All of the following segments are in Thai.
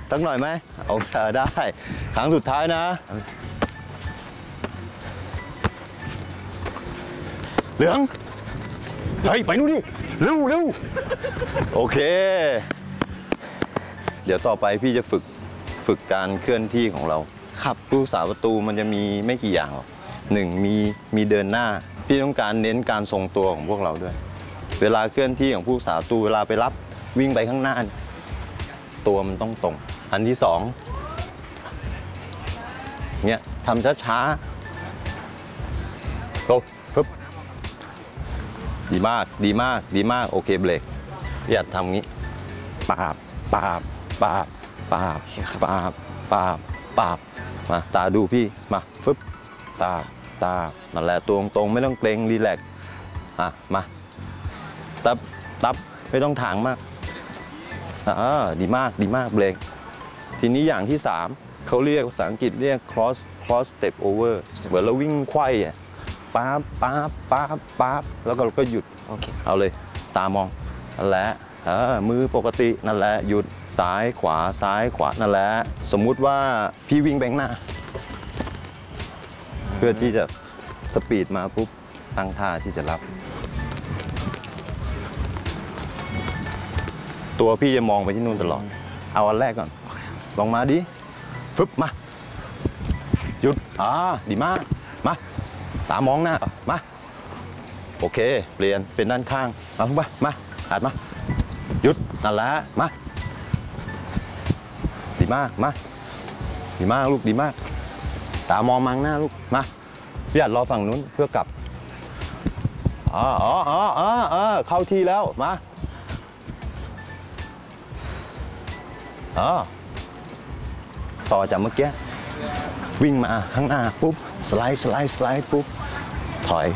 สักหน่อยไหมโอเคได้ครั้งสุดท้ายนะเหลืองเฮ้ยไปนู่นดิเร็วเร็วโอเคเดี๋ยวต่อไปพี่จะฝึกการเคลื่อนที่ของเราครับผู้สาประตูมันจะมีไม่กี่อย่างหรอกหนึ่งมีเดินหน้าพี่ต้องการเน้นการทรงตัวของพวกเราด้วยเวลาเคลื่อนที่ของผู้สาประตูเวลาไปรับวิ่งไปข้างหน้าตัวมันต้องตรงอันที่สองเนี่ยทำช้าๆโตปึ๊บดีมากดีมากดีมากโอเคเบรกอย่าทำงี้ปาบปาบปาบปาบปาบปาบปาบมาตาดูพี่มาฟึบตานั่นแหละตัวตรงไม่ต้องเกรงรีแลกซ์มาตับไม่ต้องถางมากดีมากดีมากเบรกทีนี้อย่างที่3เขาเรียกภาษาอังกฤษเรียก cross step over เหมือนเราวิ่งไขว้ป๊าบแล้วก็เราก็หยุดโอเคเอาเลยตามองนั่นแหละมือปกตินั่นแหละหยุดซ้ายขวานั่นแหละสมมุติว่าพี่วิ่งแบงหน้าเพื่อที่จะสปีดมาปุ๊บตั้งท่าที่จะรับตัวพี่จะมองไปที่นู่นตลอดเอาอันแรกก่อนลองมาดิฟึบมาหยุดดีมากมาตามองหน้ามาโอเคเปลี่ยนเป็นด้านข้างมาลูกมาหัดมาหยุดนั่นแหละมาดีมากมาดีมากลูกดีมากตามองมังหน้าลูกมาพี่หัดรอฝั่งนู้นเพื่อกลับเข้าที่แล้วมาต่อจากเมื่อกี้วิ่งมาข้างหน้าปุ๊บสไลด์ปุ๊บถอย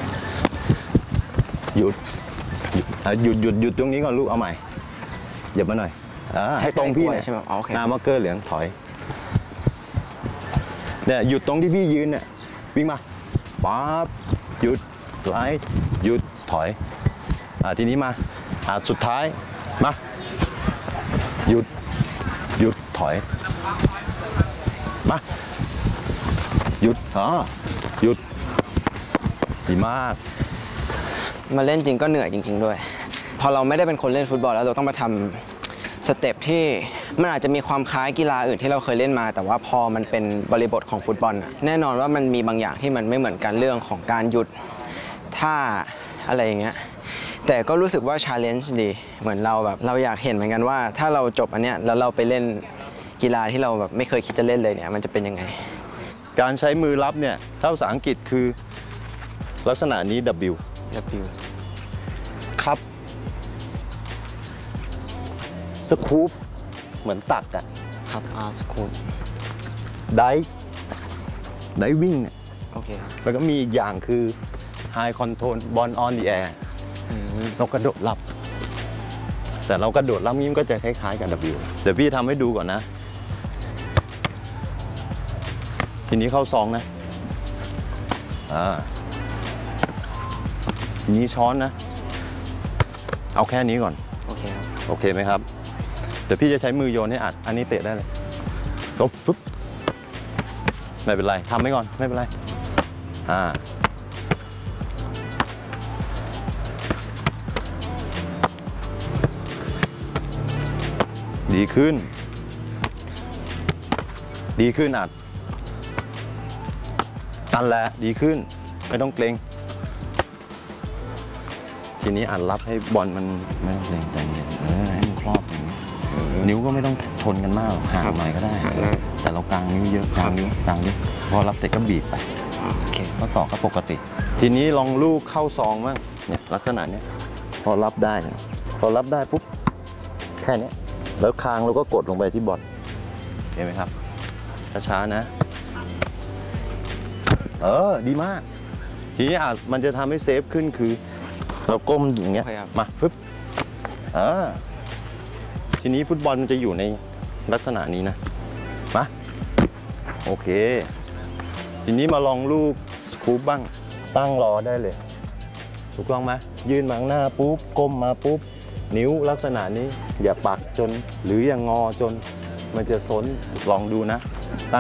หยุดตรงนี้ก่อนลูกเอาใหม่หยิบมาหน่อยให้ตรงพี่เนี่ยหน้ามาร์คเกอร์เหลืองถอยเนี่ยหยุดตรงที่พี่ยืนเนี่ยวิ่งมาปั๊บหยุดสไลด์หยุดถอยทีนี้มาสุดท้ายมาหยุดถอยมาหยุดหยุดดีมากมาเล่นจริงก็เหนื่อยจริงๆด้วยพอเราไม่ได้เป็นคนเล่นฟุตบอลแล้วเราต้องมาทำสเต็ปที่มันอาจจะมีความคล้ายกีฬาอื่นที่เราเคยเล่นมาแต่ว่าพอมันเป็นบริบทของฟุตบอลแน่นอนว่ามันมีบางอย่างที่มันไม่เหมือนกันเรื่องของการหยุดท่าอะไรอย่างเงี้ยแต่ก็รู้สึกว่าชาเลนจ์ดีเหมือนเราอยากเห็นเหมือนกันว่าถ้าเราจบอันเนี้ยแล้วเราไปเล่นกีฬาที่เราแบบไม่เคยคิดจะเล่นเลยเนี่ยมันจะเป็นยังไงการใช้มือรับเนี่ยถ้าภาษาอังกฤษคือลักษณะนี้ W ครับสคูปเหมือนตักครับสคูปได้วิ่งเนี่ยโอเคแล้วก็มีอีกอย่างคือ High Control Ball on the air เรากระโดดรับแต่เรากระโดดรับนี้มันก็จะคล้ายๆกับ W เดี๋ยวพี่ทำให้ดูก่อนนะทีนี้เข้าซองนะทีนี้ช้อนนะเอาแค่นี้ก่อนโอเคครับโอเคไหมครับเดี๋ยวพี่จะใช้มือโยนให้อัดอันนี้เตะได้เลยตบฟึบไม่เป็นไรทำไว้ก่อนไม่เป็นไรดีขึ้นอัดนั่นแหละดีขึ้นไม่ต้องเกรงทีนี้อัดรับให้บอลมันไม่ต้องเกรงใจเย็นให้มันครอบอย่างนี้นิ้วก็ไม่ต้องชนกันมากห่างหน่อยก็ได้แต่เรากางนิ้วเยอะกางนิ้วพอรับเสร็จก็บีบไปก็ต่อก็ปกติทีนี้ลองลูกเข้าซองบ้างเนี่ยลักษณะนี้พอรับได้ปุ๊บแค่นี้แล้วคางเราก็กดลงไปที่บอลเห็นไหมครับช้าๆนะดีมากทีนี้มันจะทำให้เซฟขึ้นคือเราก้มอย่างเงี้ยมาปึ๊บทีนี้ฟุตบอลมันจะอยู่ในลักษณะนี้นะมาโอเคทีนี้มาลองลูกสกู๊ปบ้างตั้งรอได้เลยถูกต้องไหมยืนมาข้างหน้าปุ๊บก้มมาปุ๊บนิ้วลักษณะนี้อย่าปักจนหรืออย่างงอจนมันจะซนลองดูนะ